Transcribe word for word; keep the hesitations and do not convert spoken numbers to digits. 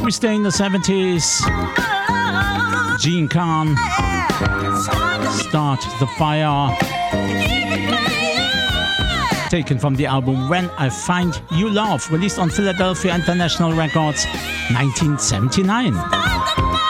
We stay in the seventies. Gene Khan, Start the Fire. Taken from the album When I Find You Love, released on Philadelphia International Records, nineteen seventy-nine.